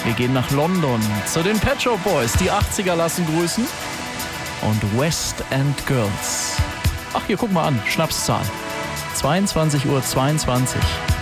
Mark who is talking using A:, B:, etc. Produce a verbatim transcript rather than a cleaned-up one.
A: Wir gehen nach London zu den Pet Shop Boys. Die achtziger lassen grüßen. Und West End Girls. Ach, hier, guck mal an. Schnapszahl. zweiundzwanzig Uhr zweiundzwanzig.